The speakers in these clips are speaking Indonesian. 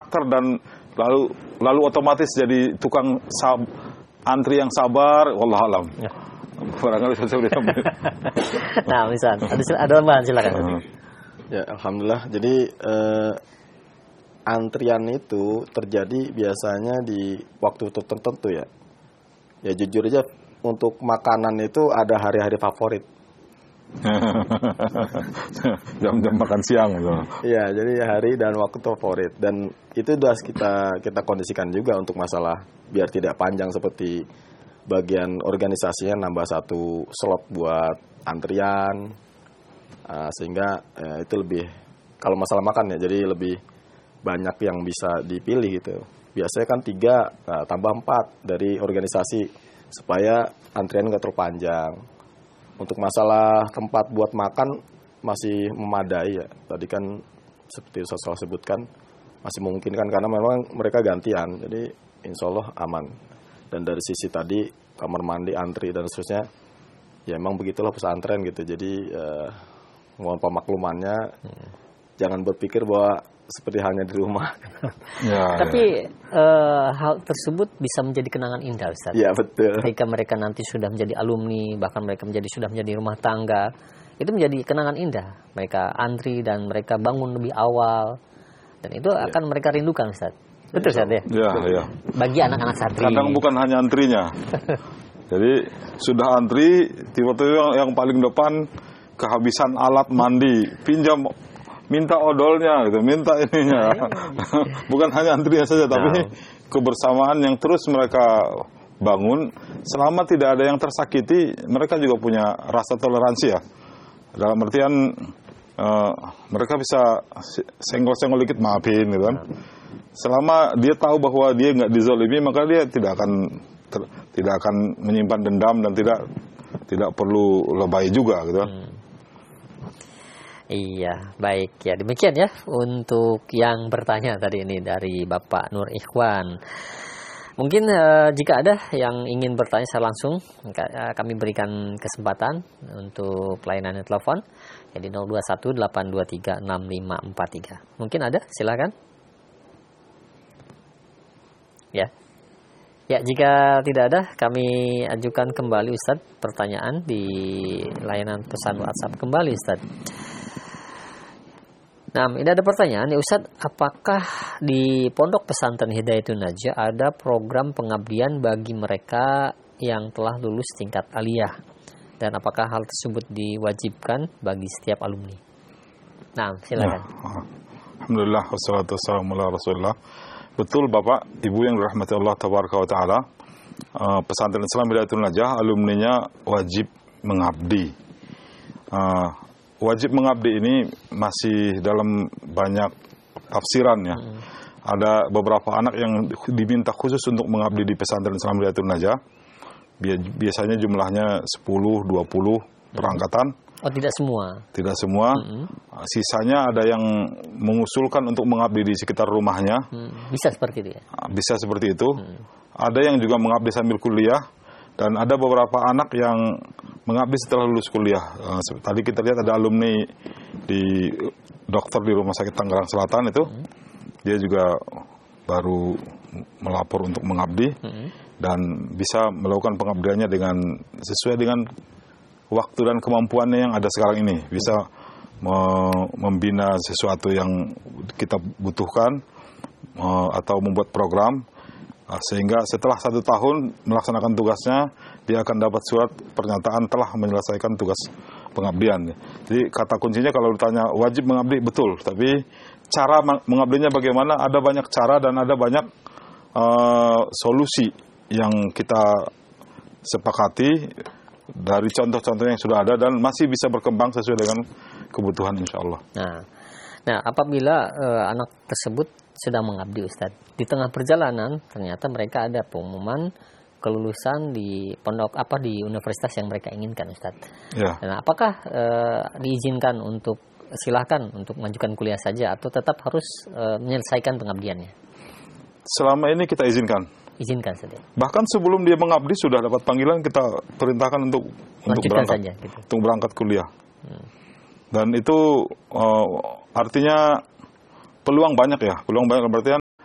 dan lalu otomatis jadi tukang antri yang sabar, wallahu alam. Ya. Barangkali saya sudah. Nah, Ustaz, ada tambahan silakan. Ya, alhamdulillah. Jadi antrian itu terjadi biasanya di waktu tertentu ya. Ya jujur aja untuk makanan itu ada hari-hari favorit. Jam-jam makan siang gitu. Iya, jadi hari dan waktu favorit, dan itu sudah kita kondisikan juga untuk masalah biar tidak panjang seperti bagian organisasinya nambah 1 slot buat antrian, sehingga itu lebih, kalau masalah makan ya, jadi lebih banyak yang bisa dipilih gitu. Biasanya kan 3 tambah 4 dari organisasi supaya antrian nggak terlalu panjang. Untuk masalah tempat buat makan masih memadai ya. Tadi kan seperti Ustaz sebutkan masih memungkinkan karena memang mereka gantian. Jadi insya Allah aman. Dan dari sisi tadi kamar mandi, antri dan seterusnya, ya emang begitulah pesantren gitu. Jadi mohon pemaklumannya, jangan berpikir bahwa seperti halnya di rumah. Ya, Tapi hal tersebut bisa menjadi kenangan indah, Ustaz. Iya, betul. Ketika mereka nanti sudah menjadi alumni, bahkan mereka sudah menjadi rumah tangga, itu menjadi kenangan indah. Mereka antri dan mereka bangun lebih awal, dan itu akan mereka rindukan, Ustaz. Betul, Ustaz ya? Ya. Bagi anak-anak santri. Kadang bukan hanya antrinya. Jadi sudah antri, tiba-tiba yang paling depan kehabisan alat mandi, pinjam, minta odolnya gitu, minta ininya. Bukan hanya antrinya saja, tapi kebersamaan yang terus mereka bangun. Selama tidak ada yang tersakiti, mereka juga punya rasa toleransi ya. Dalam artian mereka bisa senggol-senggol dikit, maafin gitu kan. Selama dia tahu bahwa dia nggak dizolimi, maka dia tidak akan menyimpan dendam dan tidak perlu lebay juga gitu kan. Iya, baik ya, demikian ya untuk yang bertanya tadi ini dari Bapak Nur Ikhwan. Mungkin jika ada yang ingin bertanya secara langsung, kami berikan kesempatan untuk layanan telepon ya di 0218236543. Mungkin ada, silakan. Ya. Ya, jika tidak ada, kami ajukan kembali Ustadz pertanyaan di layanan pesan WhatsApp kembali, Ustadz. Nah, ini ada pertanyaan ya Ustadz, apakah di Pondok Pesantren Hidayatun Najah ada program pengabdian bagi mereka yang telah lulus tingkat aliyah? Dan apakah hal tersebut diwajibkan bagi setiap alumni? Nah, silakan. Ya, alhamdulillah, wassalatu wassalamu ala Rasulillah. Betul Bapak, Ibu yang dirahmati Allah Tabaraka wa Ta'ala, Pesantren Islam Hidayatun Najah alumninya wajib mengabdi. Wajib mengabdi ini masih dalam banyak tafsiran ya. Ada beberapa anak yang diminta khusus untuk mengabdi di Pesantren Islam Hidayatun Najah. Biasanya jumlahnya 10-20 perangkatan. Oh, tidak semua? Tidak semua. Sisanya ada yang mengusulkan untuk mengabdi di sekitar rumahnya. Bisa seperti itu ya? Bisa seperti itu. Ada yang juga mengabdi sambil kuliah. Dan ada beberapa anak yang mengabdi setelah lulus kuliah. Tadi kita lihat ada alumni di dokter di Rumah Sakit Tangerang Selatan itu. Dia juga baru melapor untuk mengabdi. Dan bisa melakukan pengabdiannya sesuai dengan waktu dan kemampuannya yang ada sekarang ini. Bisa membina sesuatu yang kita butuhkan atau membuat program. Sehingga setelah 1 tahun melaksanakan tugasnya, dia akan dapat surat pernyataan telah menyelesaikan tugas pengabdian. Jadi kata kuncinya kalau ditanya wajib mengabdi, betul. Tapi cara mengabdinya bagaimana? Ada banyak cara dan ada banyak solusi yang kita sepakati dari contoh-contoh yang sudah ada dan masih bisa berkembang sesuai dengan kebutuhan insya Allah. Nah, apabila anak tersebut sedang mengabdi Ustadz, di tengah perjalanan ternyata mereka ada pengumuman kelulusan di pondok di universitas yang mereka inginkan Ustadz. Ya. Nah, apakah diizinkan untuk silahkan untuk mengajukan kuliah saja atau tetap harus menyelesaikan pengabdiannya? Selama ini kita izinkan. Izinkan saja. Bahkan sebelum dia mengabdi sudah dapat panggilan, kita perintahkan untuk berangkat saja, gitu. Untuk berangkat kuliah. Dan itu artinya peluang banyak ya, berarti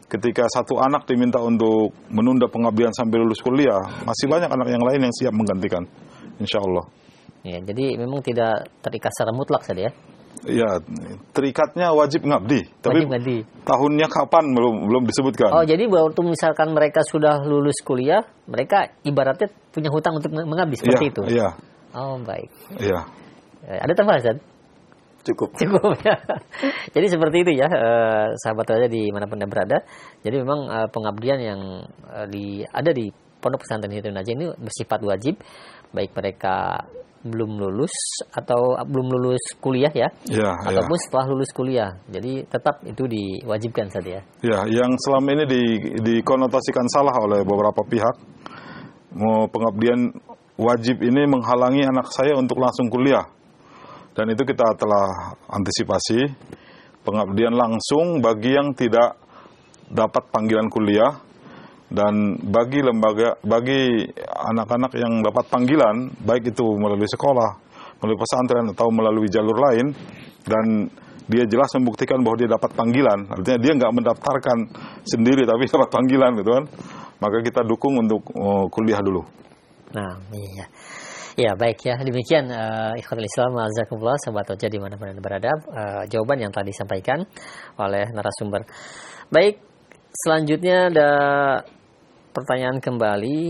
ketika satu anak diminta untuk menunda pengabdian sampai lulus kuliah, masih banyak anak yang lain yang siap menggantikan, insya Allah. Ya, jadi memang tidak terikat secara mutlak saja ya. Ya, terikatnya wajib ngabdi, tapi Wajib ngabdi. tahunnya kapan belum disebutkan. Oh, jadi waktu misalkan mereka sudah lulus kuliah, mereka ibaratnya punya hutang untuk mengabdi seperti itu. Iya. Oh, baik. Iya. Ada tambahan, Ustaz? Cukup. Cukup ya. Jadi seperti itu ya, sahabat Raja di manapun Anda berada. Jadi memang pengabdian yang ada di Pondok Pesantren Hidayatul Najah ini bersifat wajib, baik mereka belum lulus atau belum lulus kuliah ya, ataupun setelah lulus kuliah. Jadi tetap itu diwajibkan saja ya. Ya, yang selama ini dikonotasikan salah oleh beberapa pihak, pengabdian wajib ini menghalangi anak saya untuk langsung kuliah. Dan itu kita telah antisipasi, pengabdian langsung bagi yang tidak dapat panggilan kuliah, dan bagi anak-anak yang dapat panggilan, baik itu melalui sekolah, melalui pesantren atau melalui jalur lain, dan dia jelas membuktikan bahwa dia dapat panggilan, artinya dia nggak mendaftarkan sendiri tapi dapat panggilan gitu kan, maka kita dukung untuk kuliah dulu. Nah, iya. Ya, baik ya. Demikian ikhwatul Islam, azakumullah, sahabat Roja di mana Anda berada, jawaban yang tadi disampaikan oleh narasumber. Baik, selanjutnya ada pertanyaan kembali.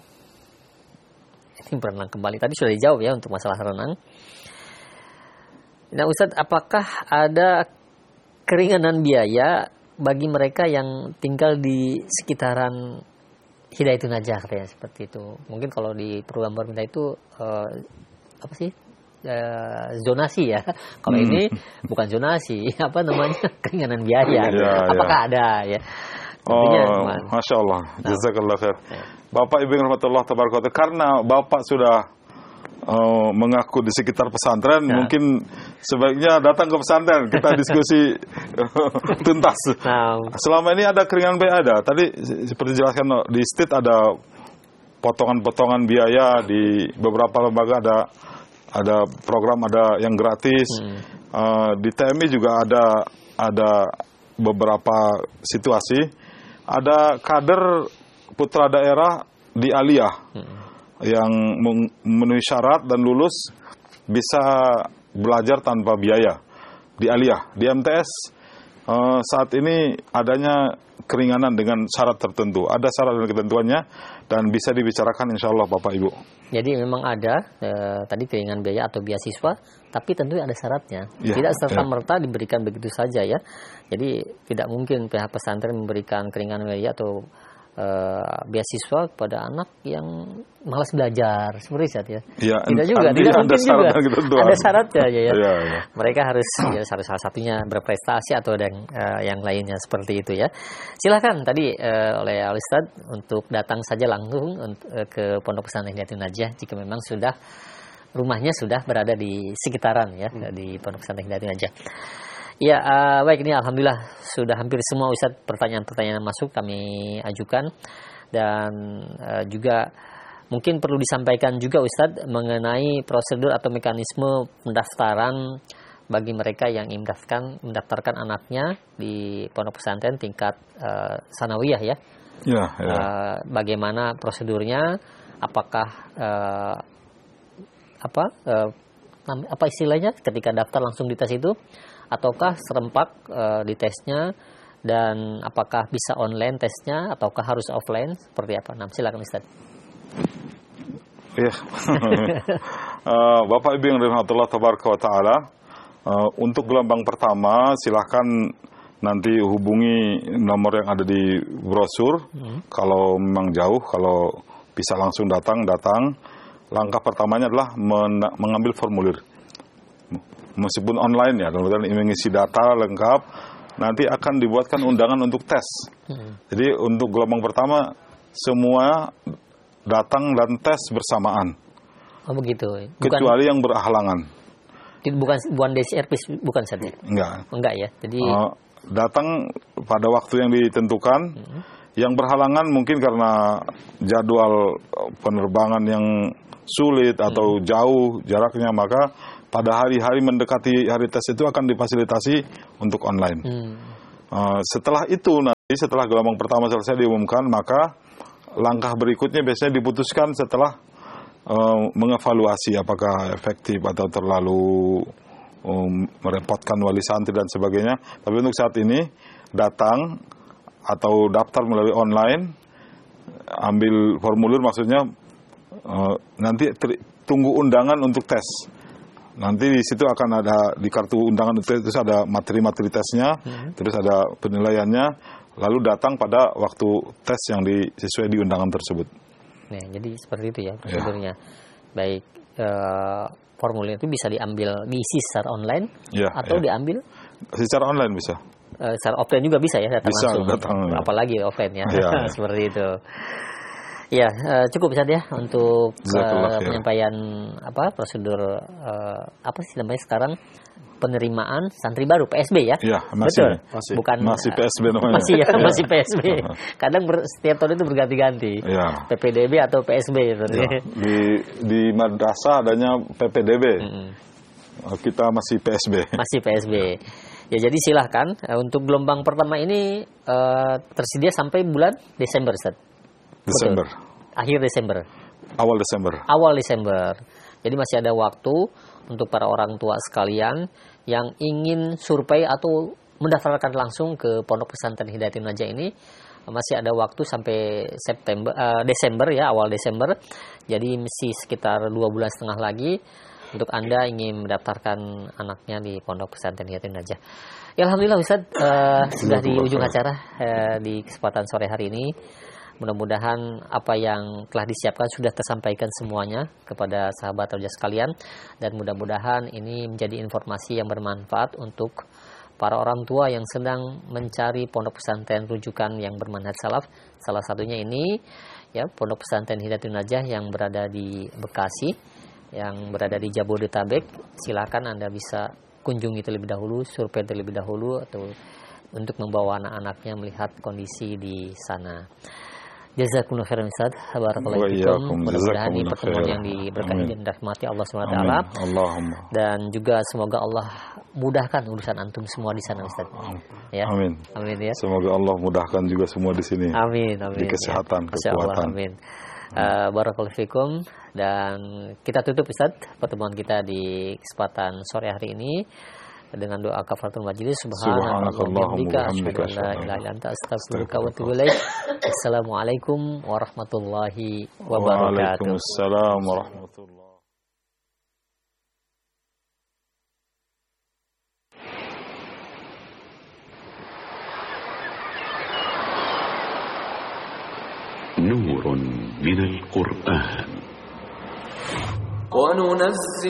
Ini berenang kembali. Tadi sudah dijawab ya untuk masalah renang. Nah, Ustadz, apakah ada keringanan biaya bagi mereka yang tinggal di sekitaran Hidayatul Najah, katanya seperti itu. Mungkin kalau di program pemerintah itu apa sih? Zonasi ya. Kalau ini bukan zonasi, apa namanya? Keringanan biaya. Apakah ada ya? Masya Allah. Jazakallah khair. Bapak Ibu rahmatullah tabarakatuh, karena Bapak sudah mengaku di sekitar pesantren, mungkin sebaiknya datang ke pesantren, kita diskusi tuntas. Selama ini ada keringanan biaya, ada. Tadi seperti dijelaskan di state ada potongan-potongan biaya, di beberapa lembaga ada program, ada yang gratis. Di TMI juga ada beberapa situasi. Ada kader putra daerah di Aliyah yang memenuhi syarat dan lulus bisa belajar tanpa biaya di Aliyah. Di MTS saat ini adanya keringanan dengan syarat tertentu. Ada syarat dan ketentuannya dan bisa dibicarakan insya Allah Bapak Ibu. Jadi memang ada tadi keringanan biaya atau beasiswa, tapi tentu ada syaratnya. Tidak serta-merta diberikan begitu saja ya. Jadi tidak mungkin pihak pesantren memberikan keringanan biaya atau beasiswa kepada anak yang malas belajar seperti itu ya. Tidak juga, tidak mungkin juga. Ada syaratnya ya. Mereka harus salah satunya berprestasi atau yang lainnya seperti itu ya. Silakan tadi oleh Al-Ustadz untuk datang saja langsung ke Pondok Pesantren Hidayatul Najah jika memang rumahnya sudah berada di sekitaran ya di Pondok Pesantren Hidayatul Najah. Ya, baik, ini alhamdulillah sudah hampir semua Ustadz pertanyaan-pertanyaan masuk kami ajukan, dan juga mungkin perlu disampaikan juga Ustadz mengenai prosedur atau mekanisme pendaftaran bagi mereka yang mendaftarkan anaknya di pondok pesantren tingkat sanawiyah ya. Bagaimana prosedurnya? Apakah apa istilahnya ketika daftar langsung dites itu? Ataukah serempak di tesnya, dan apakah bisa online tesnya ataukah harus offline, seperti apa? Nah, silakan Ustaz. Bapak Ibu yang rahmatullah tabaraka wa taala, untuk gelombang pertama silahkan nanti hubungi nomor yang ada di brosur. Kalau memang jauh, kalau bisa langsung datang. Langkah pertamanya adalah mengambil formulir. Meskipun online ya, kemudian mengisi data lengkap, nanti akan dibuatkan undangan untuk tes. Jadi untuk gelombang pertama semua datang dan tes bersamaan. Oh begitu. Kecuali yang berhalangan. Bukan DCRP, bukan saja. Enggak ya. Jadi datang pada waktu yang ditentukan. Yang berhalangan mungkin karena jadwal penerbangan yang sulit atau jauh jaraknya, maka pada hari-hari mendekati hari tes itu akan difasilitasi untuk online. Setelah itu Jadi setelah gelombang pertama selesai diumumkan, maka langkah berikutnya biasanya diputuskan setelah mengevaluasi apakah efektif atau terlalu merepotkan wali santri dan sebagainya. Tapi untuk saat ini datang atau daftar melalui online, ambil formulir, maksudnya nanti tunggu undangan untuk tes. Nanti di situ akan ada di kartu undangan itu terus ada materi-materi tesnya, terus ada penilaiannya, lalu datang pada waktu tes yang sesuai di undangan tersebut. Nah, jadi seperti itu ya prosedurnya. Baik, formulir itu bisa diisi secara online atau diambil secara online bisa. Secara offline juga bisa ya, datang bisa, langsung. Apalagi offline ya. Seperti itu. Ya, cukup Ustaz ya untuk penyampaian prosedur apa sih namanya sekarang, penerimaan santri baru PSB ya. Iya, masih. Bukan masih PSB namanya. Masih PSB. Kadang setiap tahun itu berganti-ganti. Ya. PPDB atau PSB gitu. Ya. Di madrasah adanya PPDB. Kita masih PSB. Masih PSB. Ya, jadi silahkan untuk gelombang pertama ini tersedia sampai bulan Desember, Ustaz. Desember. Betul. Akhir Desember. Awal Desember. Awal Desember. Jadi masih ada waktu untuk para orang tua sekalian yang ingin survei atau mendaftarkan langsung ke Pondok Pesantren Hidayatul Najah ini. Masih ada waktu sampai Desember ya, awal Desember. Jadi masih sekitar 2,5 bulan lagi untuk Anda ingin mendaftarkan anaknya di Pondok Pesantren Hidayatul Najah. Ya, alhamdulillah Ustaz, sudah di ujung acara di kesempatan sore hari ini. Mudah-mudahan apa yang telah disiapkan sudah tersampaikan semuanya kepada sahabat Roja sekalian, dan mudah-mudahan ini menjadi informasi yang bermanfaat untuk para orang tua yang sedang mencari pondok pesantren rujukan yang bermanhaj salaf. Salah satunya ini ya, Pondok Pesantren Hidayatul Najah yang berada di Bekasi, yang berada di Jabodetabek. Silakan Anda bisa kunjungi terlebih dahulu, survei terlebih dahulu, atau untuk membawa anak-anaknya melihat kondisi di sana. Jazakumullah khairan Ustaz. Barakallahu fikum. Mudah-mudahan ini pertemuan yang diberkahi dan dirahmati Allah Subhanahu wa taala. Dan juga semoga Allah mudahkan urusan antum semua di sana Ustaz. Ya. Amin. Amin ya. Semoga Allah mudahkan juga semua di sini. Amin. Di kesehatan, ya. kekuatan. Amin. Barakallahu fikum, dan kita tutup Ustaz pertemuan kita di kesempatan sore hari ini dengan doa kafaratul majelis. Subhanakallahumma wa bihamdika asyhadu an la ilaha illa anta astaghfiruka wa atubu ilaik. Assalamualaikum warahmatullahi wabarakatuh. Waalaikumsalam warahmatullahi. نور من القرآن.